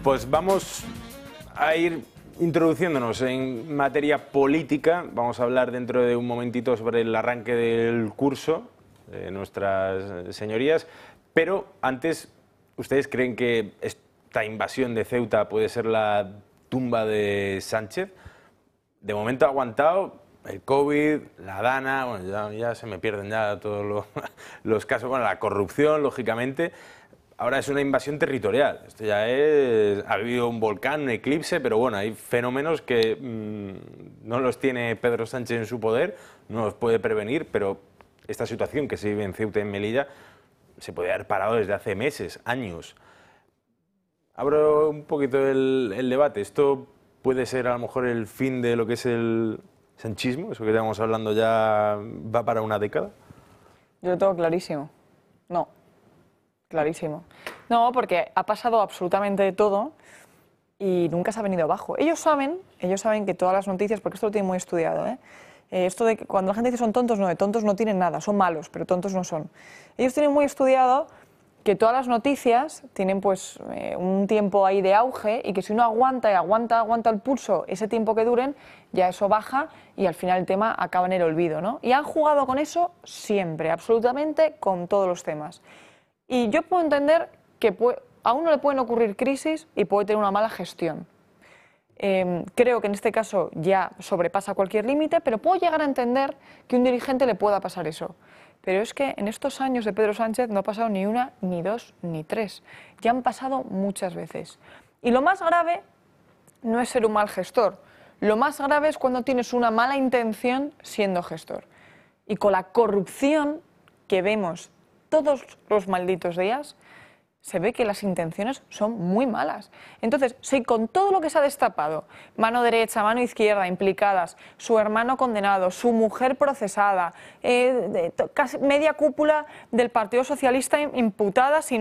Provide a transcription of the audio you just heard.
pues vamos a ir introduciéndonos en materia política. Vamos a hablar dentro de un momentito sobre el arranque del curso de nuestras señorías, pero antes, ¿ustedes creen que esta invasión de Ceuta puede ser la tumba de Sánchez? De momento ha aguantado el COVID, la Dana, bueno, ya se me pierden ya todos los casos, bueno, la corrupción, lógicamente. Ahora es una invasión territorial. Esto ya es, ha habido un volcán, un eclipse, pero bueno, hay fenómenos que no los tiene Pedro Sánchez en su poder, no los puede prevenir, pero esta situación que se vive en Ceuta y en Melilla se puede haber parado desde hace meses, años. Abro un poquito el debate. ¿Esto puede ser a lo mejor el fin de lo que es el sanchismo? Eso que estamos hablando ya va para una década. Yo lo tengo clarísimo. No. Clarísimo. No, porque ha pasado absolutamente de todo y nunca se ha venido abajo. Ellos saben que todas las noticias, porque esto lo tienen muy estudiado, esto de que cuando la gente dice son tontos, no, de tontos no tienen nada, son malos, pero tontos no son. Ellos tienen muy estudiado que todas las noticias tienen pues un tiempo ahí de auge y que si uno aguanta y aguanta el pulso ese tiempo que duren, ya eso baja y al final el tema acaba en el olvido, ¿no? Y han jugado con eso siempre, absolutamente con todos los temas. Y yo puedo entender que a uno le pueden ocurrir crisis y puede tener una mala gestión. Creo que en este caso ya sobrepasa cualquier límite, pero puedo llegar a entender que a un dirigente le pueda pasar eso. Pero es que en estos años de Pedro Sánchez no ha pasado ni una, ni dos, ni tres. Ya han pasado muchas veces. Y lo más grave no es ser un mal gestor. Lo más grave es cuando tienes una mala intención siendo gestor. Y con la corrupción que vemos todos los malditos días, se ve que las intenciones son muy malas. Entonces, si con todo lo que se ha destapado, mano derecha, mano izquierda implicadas, su hermano condenado, su mujer procesada, casi media cúpula del Partido Socialista imputada sin